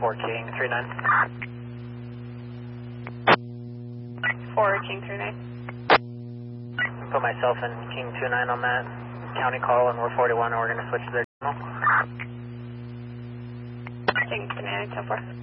4 King 39. 4 King 39. Put myself and King 29 on that county call, and we're 41, and we're going to switch to their channel. King 29, 10-4.